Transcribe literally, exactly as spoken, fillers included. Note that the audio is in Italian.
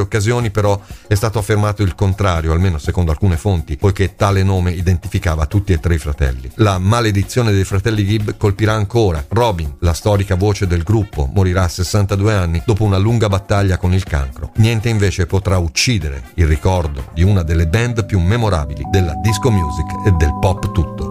occasioni però è stato affermato il contrario, almeno secondo alcune fonti, poiché tale nome identificava tutti e tre i fratelli. La maledizione dei fratelli Gibb colpirà ancora. Robin, la storica voce del gruppo, morirà a sessantadue anni dopo una lunga battaglia con il cancro. Niente invece potrà uccidere il ricordo di una delle band più memorabili della disco music e del pop tutto.